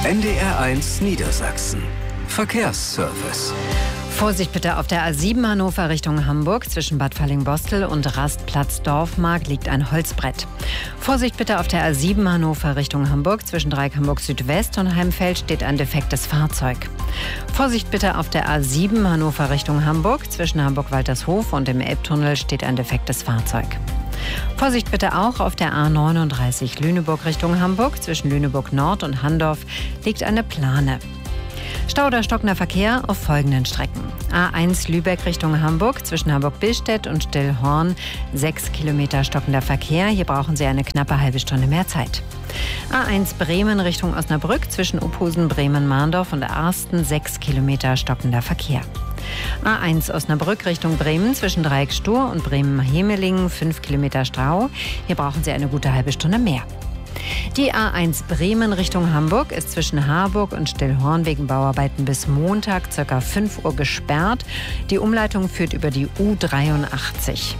NDR1 Niedersachsen. Verkehrsservice. Vorsicht bitte auf der A7 Hannover Richtung Hamburg. Zwischen Bad Fallingbostel und Rastplatz Dorfmark liegt ein Holzbrett. Vorsicht bitte auf der A7 Hannover Richtung Hamburg. Zwischen Dreieck Hamburg Südwest und Heimfeld steht ein defektes Fahrzeug. Vorsicht bitte auf der A7 Hannover Richtung Hamburg. Zwischen Hamburg-Waltershof und dem Elbtunnel steht ein defektes Fahrzeug. Vorsicht bitte auch auf der A39 Lüneburg Richtung Hamburg. Zwischen Lüneburg Nord und Handorf liegt eine Plane. Stau oder stockender Verkehr auf folgenden Strecken. A1 Lübeck Richtung Hamburg, zwischen Hamburg-Billstedt und Stillhorn 6 Kilometer stockender Verkehr. Hier brauchen Sie eine knappe halbe Stunde mehr Zeit. A1 Bremen Richtung Osnabrück, zwischen Uphusen, Bremen-Mahndorf und Arsten 6 Kilometer stockender Verkehr. A1 Osnabrück Richtung Bremen, zwischen Dreieck Stur und Bremen-Hemelingen 5 Kilometer Stau. Hier brauchen Sie eine gute halbe Stunde mehr. Die A1 Bremen Richtung Hamburg ist zwischen Harburg und Stillhorn wegen Bauarbeiten bis Montag ca. 5 Uhr gesperrt. Die Umleitung führt über die U83.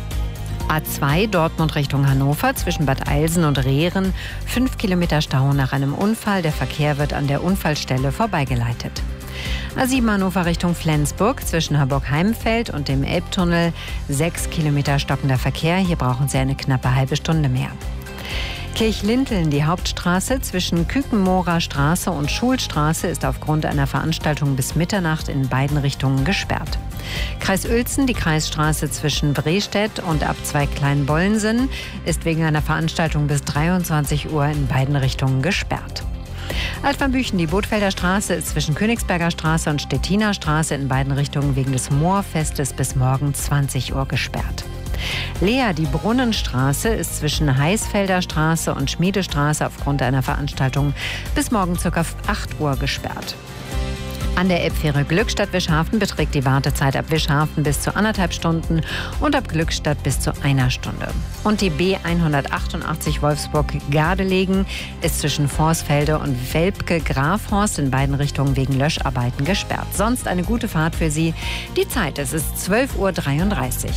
A2 Dortmund Richtung Hannover zwischen Bad Eilsen und Rehren 5 Kilometer Stau nach einem Unfall. Der Verkehr wird an der Unfallstelle vorbeigeleitet. A7 Hannover Richtung Flensburg zwischen Hamburg-Heimfeld und dem Elbtunnel 6 Kilometer stockender Verkehr. Hier brauchen Sie eine knappe halbe Stunde mehr. Kirchlinteln, die Hauptstraße zwischen Kükenmorer Straße und Schulstraße ist aufgrund einer Veranstaltung bis Mitternacht in beiden Richtungen gesperrt. Kreis Uelzen, die Kreisstraße zwischen Brestedt und Abzweig Kleinbollensen ist wegen einer Veranstaltung bis 23 Uhr in beiden Richtungen gesperrt. Altmarnbüchen, die Bootfelder Straße ist zwischen Königsberger Straße und Stettiner Straße in beiden Richtungen wegen des Moorfestes bis morgen 20 Uhr gesperrt. Lea, die Brunnenstraße ist zwischen Heißfelder Straße und Schmiedestraße aufgrund einer Veranstaltung bis morgen ca. 8 Uhr gesperrt. An der Elbfähre Glückstadt-Wischhafen beträgt die Wartezeit ab Wischhafen bis zu 1,5 Stunden und ab Glückstadt bis zu 1 Stunde. Und die B188 Wolfsburg-Gardelegen ist zwischen Vorsfelde und Welpke-Grafhorst in beiden Richtungen wegen Löscharbeiten gesperrt. Sonst eine gute Fahrt für Sie. Die Zeit, es ist 12:33 Uhr.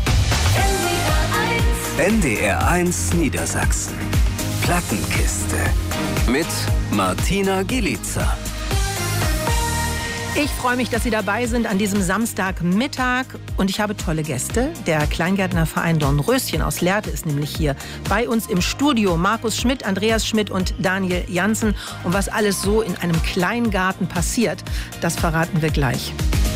NDR1 Niedersachsen. Plattenkiste. Mit Martina Gielica. Ich freue mich, dass Sie dabei sind an diesem Samstagmittag und ich habe tolle Gäste. Der Kleingärtnerverein Dornröschen aus Lehrte ist nämlich hier bei uns im Studio. Markus Schmidt, Andreas Schmidt und Daniel Jansen. Und was alles so in einem Kleingarten passiert, das verraten wir gleich.